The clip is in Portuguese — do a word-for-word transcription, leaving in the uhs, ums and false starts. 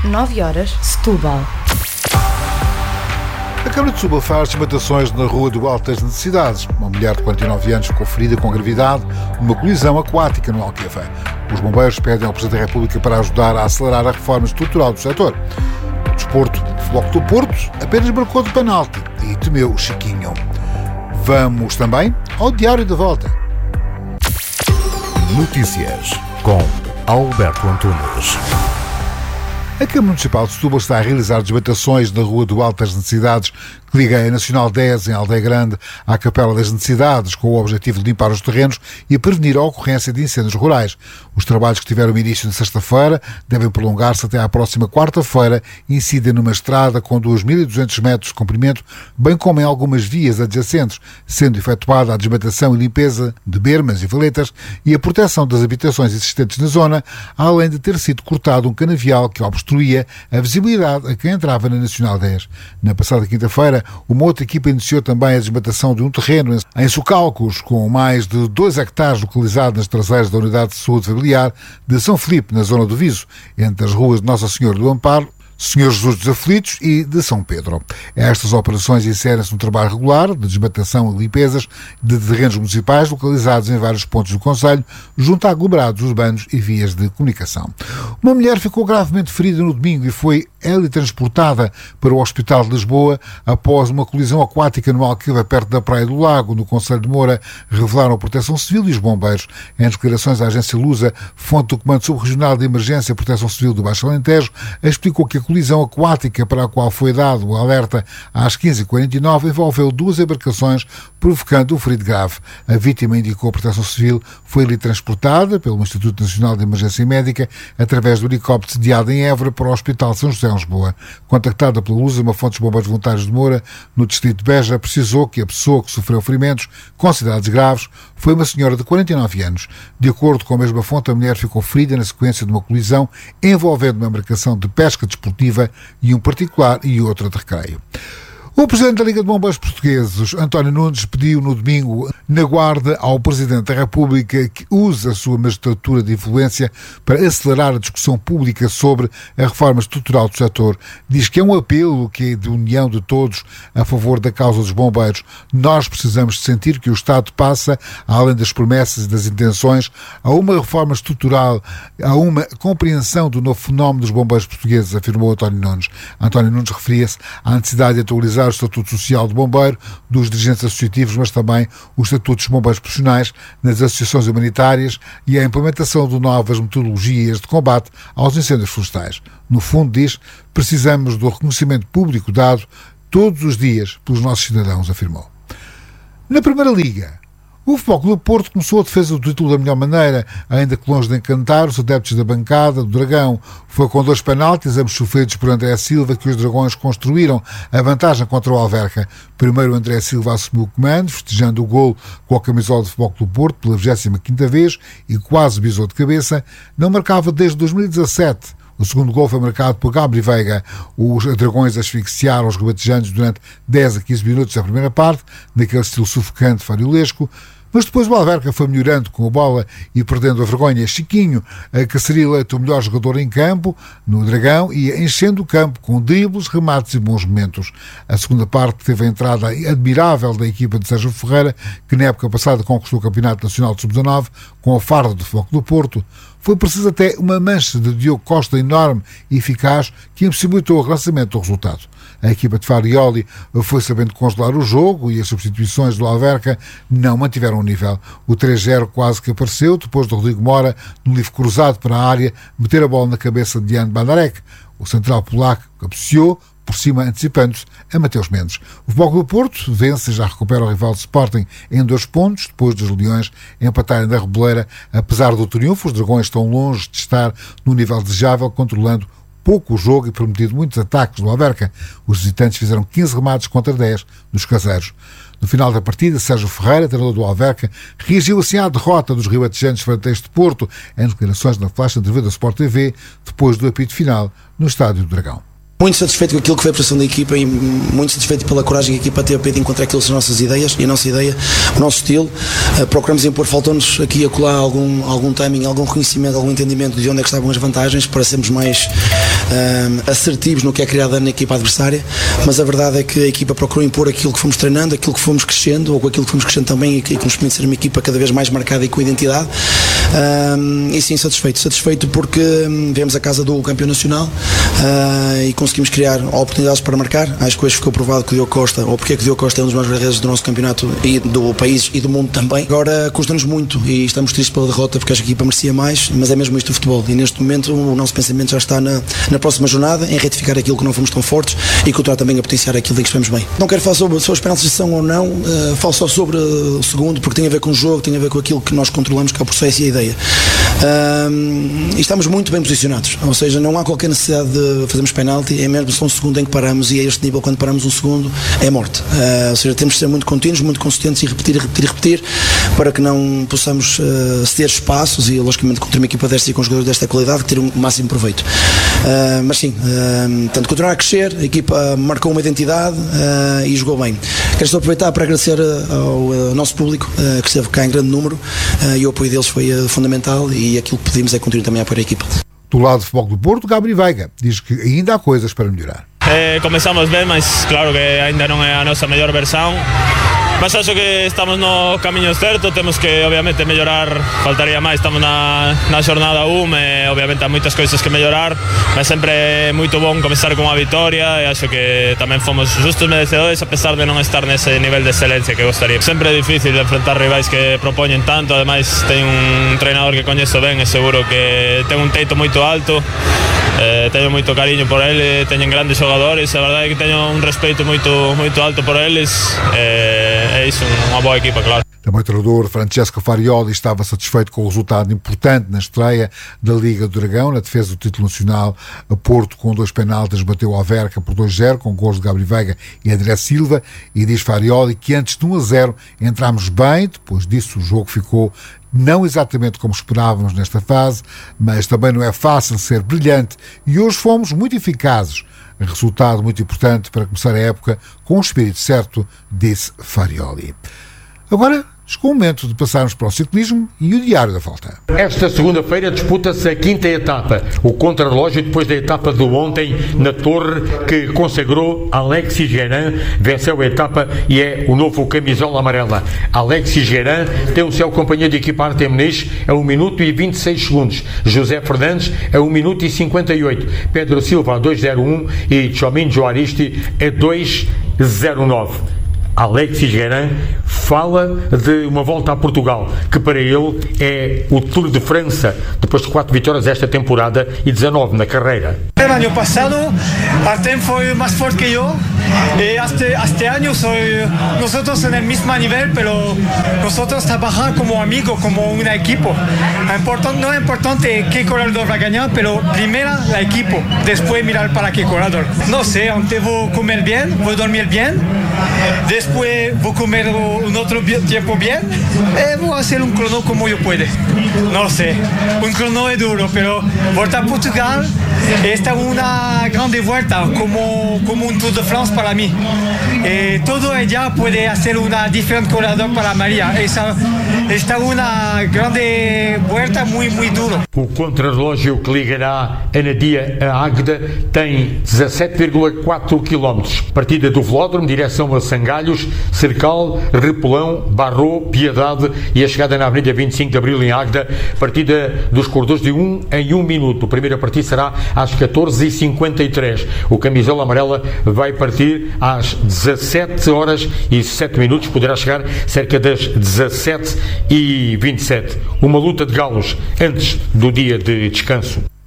nove horas, Setúbal. A Câmara de Setúbal faz desmatações na Rua do Alto das Necessidades. Uma mulher de quarenta e nove anos ficou ferida com gravidade numa colisão aquática no Alqueva. Os bombeiros pedem ao Presidente da República para ajudar a acelerar a reforma estrutural do setor. O desporto, o Futebol do Porto, apenas marcou de penalti e temeu o Chiquinho. Vamos também ao Diário da Volta. Notícias com Alberto Antunes. A Câmara Municipal de Setúbal está a realizar desmatações na Rua do Alto das Necessidades, que liga a Nacional dez, em Aldeia Grande, à Capela das Necessidades, com o objetivo de limpar os terrenos e prevenir a ocorrência de incêndios rurais. Os trabalhos que tiveram início na sexta-feira devem prolongar-se até à próxima quarta-feira e incidem numa estrada com dois mil e duzentos metros de comprimento, bem como em algumas vias adjacentes, sendo efetuada a desmatação e limpeza de bermas e valetas e a proteção das habitações existentes na zona, além de ter sido cortado um canavial que obstruía a visibilidade a quem entrava na Nacional dez. Na passada quinta-feira, uma outra equipa iniciou também a desmatação de um terreno em Socalcos, com mais de dois hectares localizado nas traseiras da Unidade de Saúde Familiar de São Filipe, na zona do Viso, entre as ruas de Nossa Senhora do Amparo, Senhor Jesus dos Aflitos e de São Pedro. Estas operações inserem-se no trabalho regular de desmatação e limpezas de terrenos municipais localizados em vários pontos do concelho, junto a aglomerados urbanos e vias de comunicação. Uma mulher ficou gravemente ferida no domingo e foi teletransportada para o Hospital de Lisboa após uma colisão aquática no Alqueva, perto da Praia do Lago, no concelho de Moura, revelaram a Proteção Civil e os bombeiros. Em declarações à agência Lusa, fonte do Comando Subregional de Emergência e Proteção Civil do Baixo Alentejo, explicou que a colisão aquática para a qual foi dado o alerta às quinze e quarenta e nove envolveu duas embarcações, provocando um ferido grave. A vítima, indicou a Proteção Civil, foi ali transportada pelo Instituto Nacional de Emergência Médica através do helicóptero sediado em Évora para o Hospital São José, em Lisboa. Contactada pela Lusa, uma fonte dos bombeiros voluntários de Moura, no distrito de Beja, precisou que a pessoa que sofreu ferimentos considerados graves foi uma senhora de quarenta e nove anos. De acordo com a mesma fonte, a mulher ficou ferida na sequência de uma colisão envolvendo uma embarcação de pesca desportiva e um particular e outra de recreio. O Presidente da Liga de Bombeiros Portugueses, António Nunes, pediu no domingo na Guarda ao Presidente da República que use a sua magistratura de influência para acelerar a discussão pública sobre a reforma estrutural do setor. Diz que é um apelo que é de união de todos a favor da causa dos bombeiros. Nós precisamos sentir que o Estado passa, além das promessas e das intenções, a uma reforma estrutural, a uma compreensão do novo fenómeno dos bombeiros portugueses, afirmou António Nunes. António Nunes referia-se à necessidade de atualizar o Estatuto Social do Bombeiro, dos dirigentes associativos, mas também o Estatuto dos Bombeiros Profissionais nas associações humanitárias e a implementação de novas metodologias de combate aos incêndios florestais. No fundo, diz, precisamos do reconhecimento público dado todos os dias pelos nossos cidadãos, afirmou. Na Primeira Liga, o Futebol Clube do Porto começou a defesa do título da melhor maneira, ainda que longe de encantar os adeptos da bancada do Dragão. Foi com dois penaltis, ambos sofridos por André Silva, que os Dragões construíram a vantagem contra o Alverca. Primeiro, André Silva assumiu o comando, festejando o golo com a camisola do Futebol Clube do Porto pela vigésima quinta vez e quase bisou de cabeça. Não marcava desde dois mil e dezassete. O segundo gol foi marcado por Gabriel Veiga. Os Dragões asfixiaram os rebatejantes durante dez a quinze minutos da primeira parte, naquele estilo sufocante fariolesco. Mas depois o Alverca foi melhorando com a bola e perdendo a vergonha. Chiquinho, que seria eleito o melhor jogador em campo, no Dragão, e enchendo o campo com dribles, remates e bons momentos. A segunda parte teve a entrada admirável da equipa de Sérgio Ferreira, que na época passada conquistou o Campeonato Nacional de sub dezanove com a farda do Futebol do Porto. Foi preciso até uma mancha de Diogo Costa enorme e eficaz que impossibilitou o relançamento do resultado. A equipa de Farioli foi sabendo congelar o jogo e as substituições do Alverca não mantiveram o nível. O três zero quase que apareceu depois de Rodrigo Mora, no livre cruzado para a área, meter a bola na cabeça de Jan Bandarek. O central polaco cabeceou, por cima antecipando-se a Mateus Mendes. O Futebol Clube do Porto vence e já recupera o rival de Sporting em dois pontos, depois dos Leões empatarem na Reboleira. Apesar do triunfo, os Dragões estão longe de estar no nível desejável, controlando pouco o jogo e permitido muitos ataques do Alverca. Os visitantes fizeram quinze remates contra dez dos caseiros. No final da partida, Sérgio Ferreira, treinador do Alverca, reagiu assim à derrota dos ribatejantes frente a este Porto, em declarações na flash entrevista da Sport T V, depois do apito final no Estádio do Dragão. Muito satisfeito com aquilo que foi a prestação da equipa e muito satisfeito pela coragem que a equipa teve para encontrar aquilo que são as nossas ideias e a nossa ideia, o nosso estilo. Uh, procuramos impor, faltou-nos aqui a colar algum, algum timing, algum reconhecimento, algum entendimento de onde é que estavam as vantagens para sermos mais um, assertivos no que é criar dano na equipa adversária, mas a verdade é que a equipa procurou impor aquilo que fomos treinando, aquilo que fomos crescendo, ou com aquilo que fomos crescendo também, e que, que nos permite ser uma equipa cada vez mais marcada e com identidade. Um, e sim, satisfeito, satisfeito porque um, viemos à casa do campeão nacional uh, e conseguimos criar oportunidades para marcar. Acho que hoje ficou provado que o Diogo Costa, ou porque é que o Diogo Costa é um dos maiores guarda-redes do nosso campeonato e do país e do mundo também. Agora custa-nos muito e estamos tristes pela derrota porque acho que a equipa merecia mais, mas é mesmo isto o futebol, e neste momento o nosso pensamento já está na, na próxima jornada, em retificar aquilo que não fomos tão fortes e continuar também a potenciar aquilo de que estivemos bem. Não quero falar sobre se os penaltis são ou não, uh, falo só sobre o segundo, porque tem a ver com o jogo, tem a ver com aquilo que nós controlamos, que é o processo e a ideia. Uh, e estamos muito bem posicionados, ou seja, não há qualquer necessidade de fazermos penalti, é mesmo só um segundo em que paramos, e a este nível, quando paramos um segundo, é morte. Uh, ou seja, temos de ser muito contínuos, muito consistentes e repetir, repetir, repetir, para que não possamos uh, ceder espaços e, logicamente, contra uma equipa desta e com jogadores desta qualidade, ter um máximo proveito. Uh, mas sim, uh, tanto continuar a crescer, a equipa marcou uma identidade uh, e jogou bem. Quero só aproveitar para agradecer ao, ao nosso público, uh, que esteve cá em grande número, uh, e o apoio deles foi uh, fundamental, e aquilo que pedimos é continuar também a apoiar a equipa. Do lado do Futebol do Porto, Gabriel Veiga diz que ainda há coisas para melhorar. Eh, comenzamos bem, mas claro que ainda não é a nossa melhor versão. Mas acho que estamos no caminho certo, temos que obviamente melhorar, faltaria mais, estamos na, na jornada um, e obviamente há muitas coisas que melhorar, mas sempre é muito bom começar com uma vitória, e acho que também fomos justos merecedores, apesar de não estar nesse nível de excelência que gostaria. Sempre é difícil enfrentar rivais que propõem tanto, ademais tem um treinador que conheço bem, é seguro que tem um teito muito alto. Eh, tenho muito carinho por ele, tenho grandes jogadores, a verdade é que tenho um respeito muito, muito alto por eles. Eh, é isso, uma boa equipa, claro. Também o treinador Francesco Farioli estava satisfeito com o resultado importante na estreia da Liga do Dragão, na defesa do título nacional. A Porto, com dois penaltis, bateu a Averca por dois a zero, com gols de Gabriel Veiga e André Silva, e diz Farioli que antes de um a zero entramos bem, depois disso o jogo ficou não exatamente como esperávamos nesta fase, mas também não é fácil ser brilhante, e hoje fomos muito eficazes. Resultado muito importante para começar a época com o espírito certo, disse Farioli. Agora chegou o momento de passarmos para o ciclismo e o Diário da Volta. Esta segunda-feira disputa-se a quinta etapa, o contrarrelógio depois da etapa de ontem na Torre, que consagrou Alexis Guérin, venceu a etapa e é o novo camisola amarela. Alexis Guérin tem o seu companheiro de equipa Artem Muniz a um minuto e vinte e seis segundos, José Fernandes a um minuto e cinquenta e oito, Pedro Silva a dois a zero um e Tchomín Joaristi a dois a zero nove. Alexis Guérin fala de uma volta a Portugal, que para ele é o Tour de França, depois de quatro vitórias esta temporada e dezanove na carreira. El año pasado Artem foi más fuerte que yo, y este, este año soy nosotros en el mismo nivel, pero nosotros trabajar como amigos, como un equipo. Important, no es importante qué corredor va a ganar, pero primero el equipo, después mirar para qué corredor. No sé, antes voy a comer bien, voy a dormir bien, después voy a comer un otro tiempo bien, y voy a hacer un crono como yo pueda. No sé, un crono es duro, pero Volta a Portugal esta es una grande vuelta, como, como un Tour de France para mí. Eh, todo ella puede hacer una diferente corredor para María. Esa, esta es una grande vuelta muy, muy duro. O contrarrelógio que ligará Anadia a Águeda tem dezassete vírgula quatro quilómetros. Partida do Velódromo, direção a Sangalhos, Cercal, Repolão, Barro, Piedade e a chegada na Avenida vinte e cinco de Abril em Águeda. Partida dos corredores de um em um minuto. O primeiro a partir será às catorze e cinquenta e três. O camisola amarela vai partir às dezassete horas e sete minutos. Poderá chegar cerca das dezassete e vinte e sete. Uma luta de galos antes do dia de descanso.